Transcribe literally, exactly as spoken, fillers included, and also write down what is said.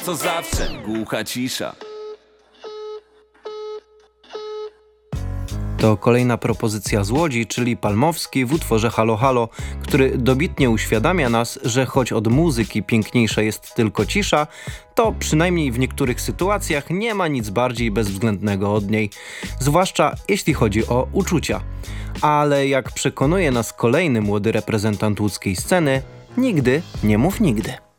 co zawsze, głucha cisza. To kolejna propozycja z Łodzi, czyli Palmowski w utworze Halo Halo, który dobitnie uświadamia nas, że choć od muzyki piękniejsza jest tylko cisza, to przynajmniej w niektórych sytuacjach nie ma nic bardziej bezwzględnego od niej, zwłaszcza jeśli chodzi o uczucia. Ale jak przekonuje nas kolejny młody reprezentant łódzkiej sceny, nigdy nie mów nigdy.